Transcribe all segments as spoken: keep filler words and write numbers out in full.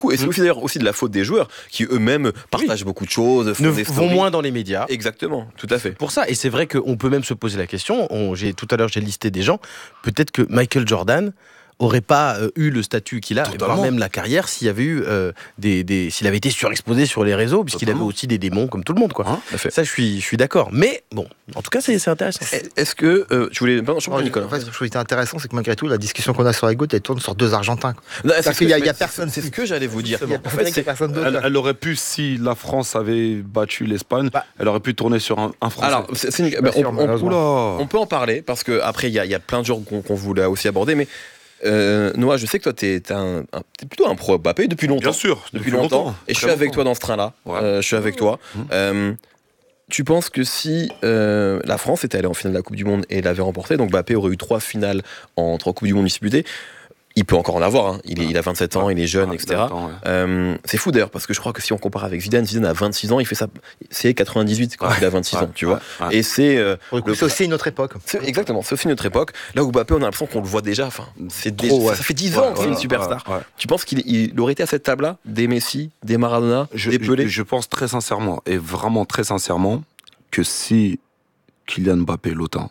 Et c'est aussi d'ailleurs aussi de la faute des joueurs qui eux-mêmes partagent oui. beaucoup de choses, font ne des vont moins dans les médias. Exactement, tout à fait. Pour ça, et c'est vrai qu'on peut même se poser la question. On, j'ai, tout à l'heure, j'ai listé des gens. Peut-être que Michael Jordan aurait pas euh, eu le statut qu'il a, voire même la carrière, s'il y avait eu euh, des, des, s'il avait été surexposé sur les réseaux, puisqu'il Totalement. avait aussi des démons comme tout le monde, quoi. Hein, ça, je suis, je suis d'accord. Mais bon, en tout cas, c'est, c'est intéressant. Est-ce que euh, tu voulais, pardon, je non, Nicolas. En fait, ce que je trouvais intéressant, c'est que malgré tout, la discussion qu'on a sur la gauche, elle tourne sur deux Argentins. Non, Parce qu'il y a, y a personne. C'est ce que j'allais vous dire. Bon. En fait, c'est, elle, elle aurait pu, si la France avait battu l'Espagne, bah, elle aurait pu tourner sur un, un Français. Alors, c'est, c'est une, bah, on, on, on peut en parler parce que après, il y, y a plein de gens qu'on, qu'on voulait aussi aborder, mais. Euh, Noah, je sais que toi, t'es, t'es, un, un, t'es plutôt un pro Mbappé depuis longtemps. Bien sûr, depuis, depuis longtemps. longtemps. Et je suis longtemps. avec toi dans ce train-là. Ouais. Euh, je suis avec toi. Mmh. Euh, tu penses que si euh, la France était allée en finale de la Coupe du Monde et l'avait remportée, donc Mbappé aurait eu trois finales en trois Coupes du Monde disputées, il peut encore en avoir, hein. il, est, il a vingt-sept ans, il est jeune, ah, et cetera. Ans, ouais. euh, c'est fou d'ailleurs, parce que je crois que si on compare avec Zidane, Zidane a vingt-six ans, il fait ça, c'est quatre-vingt-dix-huit quand ouais. il a vingt-six ouais. ans, tu vois. Ouais. Et c'est, euh, le... c'est aussi une autre époque. C'est, exactement, c'est aussi une autre époque. Là où Mbappé, on a l'impression qu'on le voit déjà, enfin, c'est déjà, Trop, ouais. ça fait dix ans ouais, que c'est ouais, une superstar. Ouais, ouais. Tu penses qu'il il aurait été à cette table-là, des Messi, des Maradona, je, des Pelé? je, je pense très sincèrement, et vraiment très sincèrement, que si Kylian Mbappé, l'OTAN,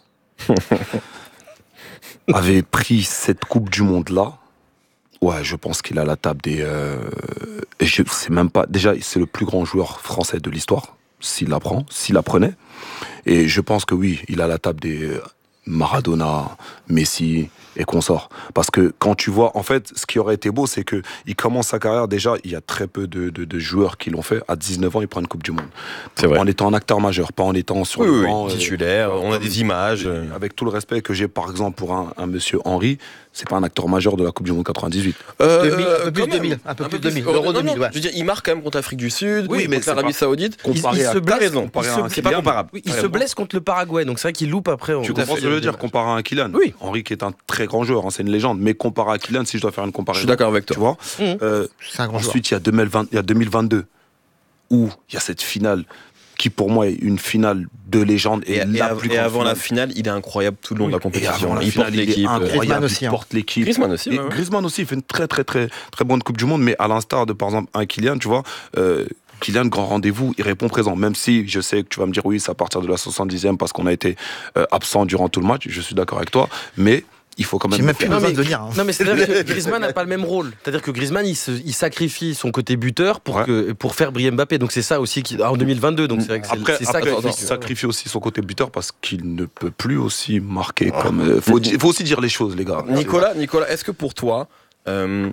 avait pris cette Coupe du Monde-là, ouais, je pense qu'il a la table des... Euh, et je sais même pas... Déjà, c'est le plus grand joueur français de l'histoire, s'il la prend, s'il la prenait. Et je pense que oui, il a la table des Maradona, Messi et consorts. Parce que quand tu vois... En fait, ce qui aurait été beau, c'est qu'il commence sa carrière... Déjà, il y a très peu de, de, de joueurs qui l'ont fait. À dix-neuf ans, il prend une Coupe du Monde. C'est vrai. En étant un acteur majeur, pas en étant sur oui, le oui, banc... Oui, titulaire, euh, on a des images... Euh... Avec tout le respect que j'ai, par exemple, pour un, un monsieur Henry... C'est pas un acteur majeur de la Coupe du Monde quatre-vingt-dix-huit. Euh, deux mille, un peu plus de deux mille. Un peu plus de deux mille. L'Euro deux mille, ouais. Je veux dire, il marque quand même contre l'Afrique du Sud, oui, mais contre l'Arabie Saoudite. Comparé il, il à, se blesse, raison, comparé à un c'est pas comparable. Oui, il se blesse contre le Paraguay, donc c'est vrai qu'il loupe après. Tu comprends ce que je veux dire, comparé à un Kylian. Oui. Henry qui est un très grand joueur, hein, c'est une légende, mais comparé à Kylian, si je dois faire une comparaison. Je suis d'accord avec toi. Tu vois. Mmh. Euh, c'est un grand ensuite, joueur. Il y a deux mille vingt-deux, où il y a cette finale qui pour moi est une finale de légende et, et, la et, plus et avant finale. la finale, il est incroyable tout le long oui. de la compétition. La il finale, porte l'équipe. Griezmann aussi. Il porte l'équipe. Griezmann aussi. Et ouais. Griezmann aussi, il fait une très très très très bonne Coupe du Monde, mais à l'instar de par exemple un Kylian, tu vois. Euh, Kylian, grand rendez-vous, il répond présent. Même si je sais que tu vas me dire oui, c'est à partir de la soixante-dixième parce qu'on a été euh, absent durant tout le match. Je suis d'accord avec toi, mais il faut quand même. J'ai même plus non, besoin mais, de venir. Hein. Non, mais c'est-à-dire que Griezmann n'a pas le même rôle. C'est-à-dire que Griezmann, il, se, il sacrifie son côté buteur pour, ouais. que, pour faire briller Mbappé. Donc c'est ça aussi qui, en deux mille vingt-deux. Donc c'est vrai que c'est, après, c'est ça après, qui il sacrifie aussi son côté buteur parce qu'il ne peut plus aussi marquer oh. comme. Il faut, faut aussi dire les choses, les gars. Nicolas, Nicolas, est-ce que pour toi, euh,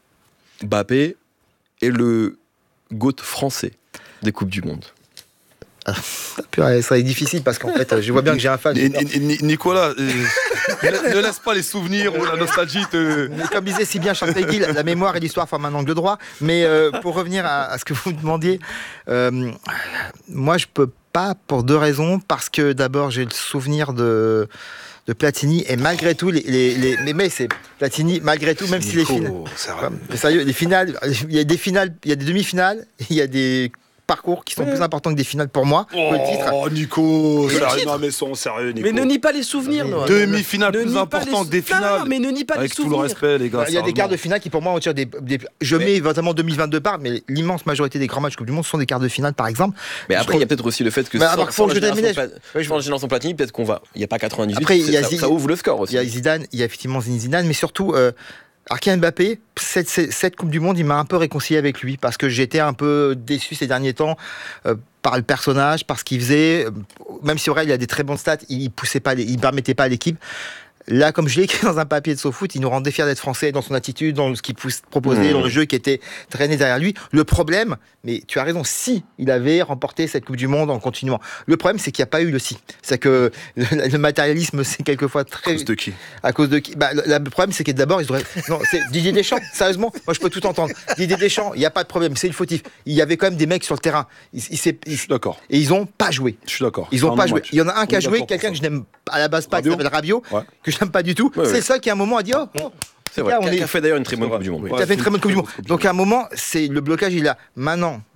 Mbappé est le GOAT français des Coupes du Monde? Ah, purée, ça est difficile parce qu'en fait, je vois bien que j'ai un fan. Et, et, et, Nicolas, euh, ne laisse pas les souvenirs ou la nostalgie te. Comme disait si bien Charles Péguy, la mémoire et l'histoire forment un angle droit. Mais euh, pour revenir à, à ce que vous me demandiez, euh, moi je peux pas pour deux raisons. Parce que d'abord, j'ai le souvenir de. de Platini et malgré tout les, les, les mais, mais c'est Platini malgré tout même Nico, si les finales sérieux les finales il y a des finales il y a des demi-finales il y a des parcours qui sont plus importants que des finales pour moi. Oh, le titre. Nico, sérieux, non mais son sérieux, Nico. Mais ne nie pas les souvenirs. Non, demi-finale plus important que des finales. Non, mais ne nie pas avec les souvenirs. Avec tout le respect, les gars. Il y a des quarts de finale qui pour moi retirent des, des. Je mais... mets notamment deux mille vingt-deux par, mais l'immense majorité des grands matchs Coupe du Monde sont des quarts de finale, par exemple. Mais après, il y a peut-être aussi le fait que bah, sans, sans, sans, je la génération, génération Platini, peut-être qu'on va. Il n'y a pas quatre-vingt-dix-huit. Après, il y a ça, ça ouvre le score aussi. Il y a Zidane, il y a effectivement Zidane, mais surtout. Euh, Alors Kylian Mbappé, cette, cette Coupe du Monde, il m'a un peu réconcilié avec lui parce que j'étais un peu déçu ces derniers temps euh, par le personnage, par ce qu'il faisait. Même si vrai, il a des très bons stats, il poussait pas, il permettait pas à l'équipe. Là, comme je l'ai écrit dans un papier de SoFoot, il nous rendait fiers d'être français dans son attitude, dans ce qu'il proposait, mmh. dans le jeu qui était traîné derrière lui. Le problème, mais tu as raison, si il avait remporté cette Coupe du Monde en continuant. Le problème, c'est qu'il n'y a pas eu le si. C'est que le, le matérialisme, c'est quelquefois très. À cause de qui À cause de qui bah, le, le problème, c'est que d'abord, ils auraient. Non, c'est Didier Deschamps. Sérieusement, moi, je peux tout entendre. Didier Deschamps, il n'y a pas de problème. C'est le fautif. Il y avait quand même des mecs sur le terrain. Ils, ils, ils, je suis d'accord. Et ils n'ont pas joué. Je suis d'accord. Ils n'ont pas joué. Match. Il y en a un qui a joué, quelqu'un que je n'aime à la base pas, qui s'appelle Rabiot, ouais. que je n'aime pas du tout. Ouais, c'est ouais. le seul qui à un moment a dit oh. oh c'est vrai. Qui a fait d'ailleurs une très bonne Coupe du Monde. Qui a fait une très bonne Coupe du Monde. Donc à un moment, c'est le blocage. Il a maintenant.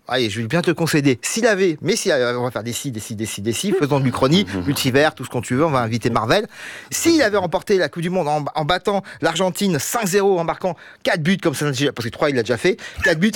allez, je vais bien te le concéder. S'il avait, mais si, on va faire des si, des si, des si, des si, faisons de l'Uchronie, multivers, tout ce qu'on tu veux, on va inviter Marvel. S'il avait remporté la Coupe du Monde en, en battant l'Argentine cinq zéro, en marquant quatre buts, comme ça, parce que trois, il l'a déjà fait, quatre buts,